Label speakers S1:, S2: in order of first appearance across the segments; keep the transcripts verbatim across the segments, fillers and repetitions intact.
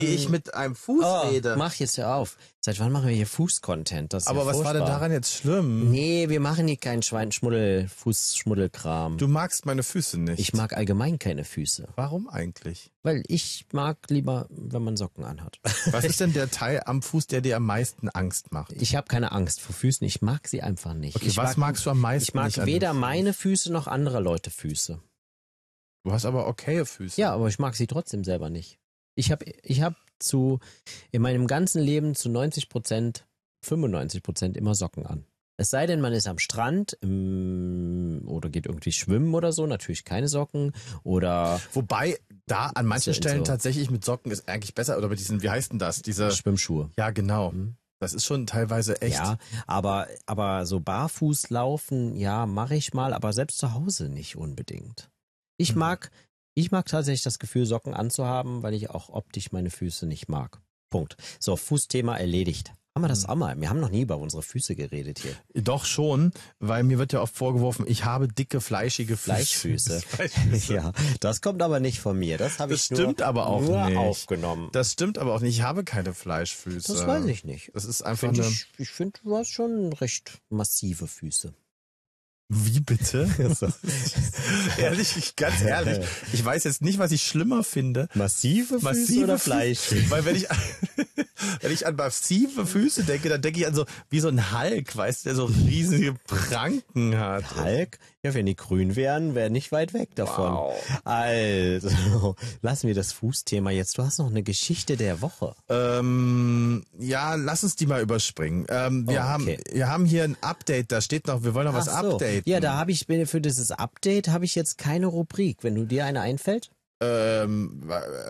S1: wie ich mit einem Fuß
S2: oh,
S1: rede.
S2: Mach jetzt hör auf. Seit wann machen wir hier Fuß-Content? Das ist
S1: Aber
S2: ja
S1: was
S2: furchtbar.
S1: war denn daran jetzt schlimm?
S2: Nee, wir machen hier keinen Schwein-Schmuddel, Fuß-Schmuddelkram.
S1: Du magst meine Füße nicht.
S2: Ich mag allgemein keine Füße.
S1: Warum eigentlich?
S2: Weil ich mag lieber, wenn man Socken anhat.
S1: Was ist denn der Teil am Fuß, der dir am meisten Angst macht?
S2: Ich habe keine Angst vor Füßen, ich mag sie einfach nicht.
S1: Okay,
S2: ich
S1: was
S2: mag,
S1: magst du am meisten
S2: Ich mag
S1: nicht an
S2: weder
S1: den Füßen?
S2: meine Füße noch andere Leute Füße.
S1: Du hast aber okaye Füße.
S2: Ja, aber ich mag sie trotzdem selber nicht. Ich habe ich hab zu, in meinem ganzen Leben zu neunzig Prozent, fünfundneunzig Prozent immer Socken an. Es sei denn, man ist am Strand im, oder geht irgendwie schwimmen oder so, natürlich keine Socken oder...
S1: Wobei, da an manchen Stellen
S2: so.
S1: tatsächlich mit Socken ist eigentlich besser, oder mit diesen, wie heißt denn das? Diese
S2: Schwimmschuhe.
S1: Ja, genau.
S2: Mhm.
S1: Das ist schon teilweise echt.
S2: Ja, aber, aber so barfuß laufen, ja, mache ich mal, aber selbst zu Hause nicht unbedingt. Ich
S1: Mhm.
S2: mag, ich mag tatsächlich das Gefühl, Socken anzuhaben, weil ich auch optisch meine Füße nicht mag. Punkt. So, Fußthema erledigt. Haben wir das auch mal? Wir haben noch nie über unsere Füße geredet hier.
S1: Doch schon, weil mir wird ja oft vorgeworfen, ich habe dicke, fleischige Füße.
S2: Fleischfüße.
S1: Fleischfüße.
S2: Ja, das kommt aber nicht von mir. Das habe
S1: Das
S2: ich
S1: stimmt
S2: nur,
S1: aber auch
S2: nur
S1: nicht.
S2: aufgenommen.
S1: Das stimmt aber auch nicht. Ich habe keine Fleischfüße.
S2: Das weiß ich nicht.
S1: Das ist einfach
S2: Find
S1: eine...
S2: ich ich finde, du hast schon recht massive Füße.
S1: Wie bitte? Ehrlich, ich, ganz ehrlich, ich weiß jetzt nicht, was ich schlimmer finde.
S2: Massive Füße
S1: Massive
S2: oder
S1: Füße?
S2: Fleischfüße?
S1: Weil wenn ich, wenn ich an massive Füße denke, dann denke ich an so, wie so ein Hulk, weißt du, der so riesige Pranken hat.
S2: Hulk? Ja, wenn die grün wären, wäre nicht weit weg davon.
S1: Wow.
S2: Also, lassen wir das Fußthema jetzt. Du hast noch eine Geschichte der Woche.
S1: Ähm, ja, lass uns die mal überspringen. Ähm, wir
S2: Oh,
S1: haben,
S2: okay.
S1: wir haben hier ein Update, da steht noch, wir wollen noch was
S2: Ach so.
S1: updaten.
S2: Ja, da habe ich für dieses Update habe ich jetzt keine Rubrik. Wenn du dir eine einfällt?
S1: Ähm,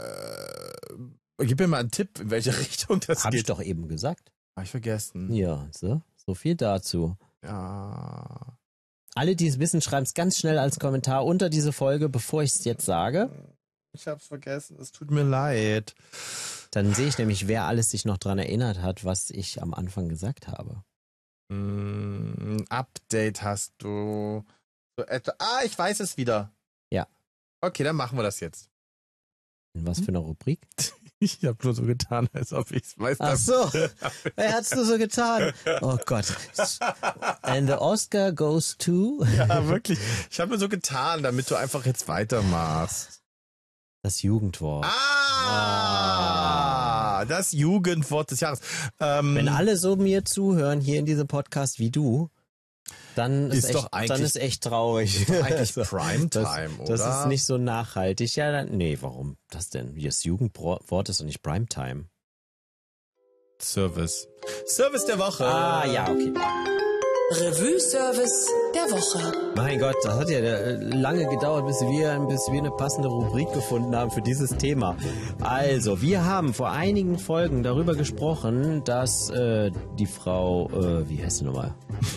S1: äh, gib mir mal einen Tipp, in welche Richtung das
S2: Habe ich
S1: geht.
S2: doch eben gesagt.
S1: Hab ich vergessen.
S2: Ja, so, so viel dazu.
S1: Ja.
S2: Alle, die es wissen, schreiben es ganz schnell als Kommentar unter diese Folge, bevor ich es jetzt sage.
S1: Ich hab's vergessen, es tut mir leid.
S2: Dann sehe ich nämlich, wer alles sich noch dran erinnert hat, was ich am Anfang gesagt habe.
S1: Mm, Update hast du. So etwa, ah, ich weiß es wieder.
S2: Ja.
S1: Okay, dann machen wir das jetzt.
S2: In was für eine Rubrik?
S1: Ich habe nur so getan, als ob ich es weiß.
S2: Ach so, wer hat's nur so getan? Oh Gott. And the Oscar goes to...
S1: Ja, wirklich. Ich habe nur so getan, damit du einfach jetzt weitermachst.
S2: Das Jugendwort.
S1: Ah, das Jugendwort des Jahres. Ähm,
S2: Wenn alle so mir zuhören hier in diesem Podcast wie du, dann ist,
S1: Ist
S2: echt,
S1: doch eigentlich-
S2: dann ist echt traurig.
S1: eigentlich
S2: Also,
S1: Primetime,
S2: das,
S1: oder?
S2: Das ist nicht so nachhaltig. Ja, dann, nee, warum das denn? Wie das Jugendwort ist und nicht Primetime.
S1: Service. Service der Woche.
S2: Ah, ja, okay.
S3: Revue-Service der Woche.
S2: Mein Gott, das hat ja äh, lange gedauert, bis wir, bis wir eine passende Rubrik gefunden haben für dieses Thema. Also, wir haben vor einigen Folgen darüber gesprochen, dass äh, die Frau, äh, wie heißt sie nochmal?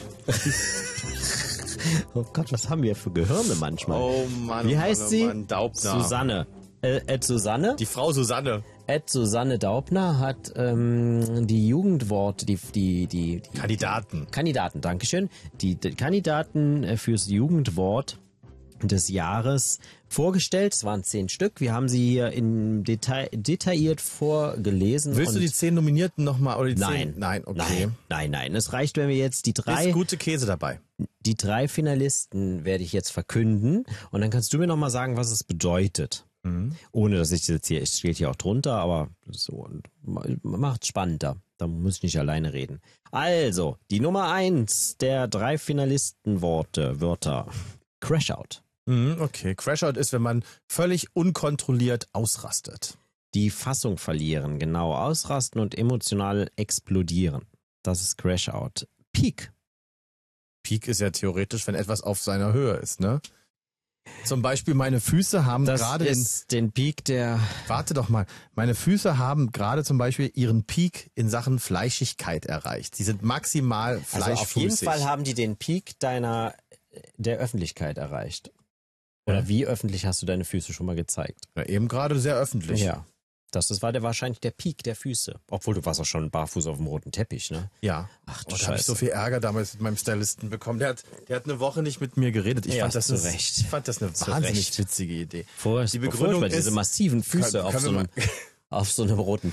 S2: Oh Gott, was haben wir für Gehirne manchmal?
S1: Oh Mann.
S2: Wie
S1: oh
S2: heißt
S1: Mann,
S2: sie?
S1: Oh Mann, Daubner.
S2: Susanne. Äh, Ed Susanne?
S1: Die Frau Susanne.
S2: Ed Susanne Daubner hat ähm, die Jugendworte, die, die, die, die
S1: Kandidaten.
S2: Kandidaten, Dankeschön. Die, die Kandidaten äh, fürs Jugendwort des Jahres vorgestellt. Es waren zehn Stück. Wir haben sie hier in Detail, detailliert vorgelesen.
S1: Willst du
S2: und
S1: die zehn Nominierten nochmal oder die
S2: Nein.
S1: zehn? Nein, okay.
S2: Nein, nein, nein. Es reicht, wenn wir jetzt die drei,
S1: Ist gute Käse dabei.
S2: die drei Finalisten werde ich jetzt verkünden. Und dann kannst du mir nochmal sagen, was es bedeutet.
S1: Mhm.
S2: Ohne, dass ich jetzt hier, es steht hier auch drunter, aber so, macht spannender. Da muss ich nicht alleine reden. Also, die Nummer eins der drei Finalistenworte, Wörter. Crashout.
S1: Mhm, okay. Crashout ist, wenn man völlig unkontrolliert ausrastet.
S2: Die Fassung verlieren, genau. Ausrasten und emotional explodieren. Das ist Crashout. Peak.
S1: Peak ist ja theoretisch, wenn etwas auf seiner Höhe ist, ne? Zum Beispiel meine Füße haben
S2: Das
S1: gerade den,
S2: ist den Peak der...
S1: warte doch mal, meine Füße haben gerade zum Beispiel ihren Peak in Sachen Fleischigkeit erreicht. Sie sind maximal
S2: Also
S1: fleischfüßig.
S2: auf jeden Fall haben die den Peak deiner, der Öffentlichkeit erreicht. Oder
S1: Ja.
S2: wie öffentlich hast du deine Füße schon mal gezeigt?
S1: Ja, eben gerade sehr öffentlich.
S2: Ja. Das, das war der wahrscheinlich der Peak der Füße. Obwohl du warst auch schon barfuß auf dem roten Teppich, ne?
S1: Ja.
S2: Ach du
S1: oh, da habe ich
S2: Scheiße.
S1: so viel Ärger damals mit meinem Stylisten bekommen. Der hat, der hat eine Woche nicht mit mir geredet. Ich
S2: Ja,
S1: fand das
S2: zu
S1: eine,
S2: Recht.
S1: ich fand das eine
S2: Zu
S1: wahnsinnig
S2: Recht.
S1: witzige Idee.
S2: Vor,
S1: Die Begründung
S2: furchtbar,
S1: ist,
S2: diese massiven Füße
S1: können-
S2: auf
S1: können
S2: so
S1: wir
S2: einem, auf so einem roten